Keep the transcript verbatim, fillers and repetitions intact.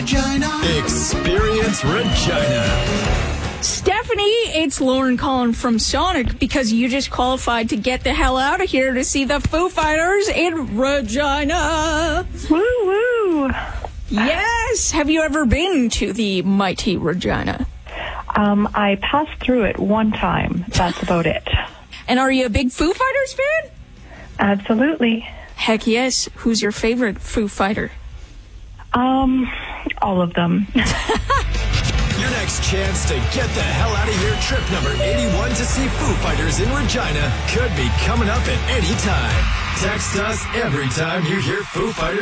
Regina. Experience Regina. Stephanie, it's Lauren calling from Sonic because you just qualified to get the hell out of here to see the Foo Fighters in Regina. Woo woo. Yes. Have you ever been to the mighty Regina? Um, I passed through it one time. That's about it. And are you a big Foo Fighters fan? Absolutely. Heck yes. Who's your favorite Foo Fighter? Um, all of them. Your next chance to get the hell out of here trip number eighty-one to see Foo Fighters in Regina could be coming up at any time. Text us every time you hear Foo Fighters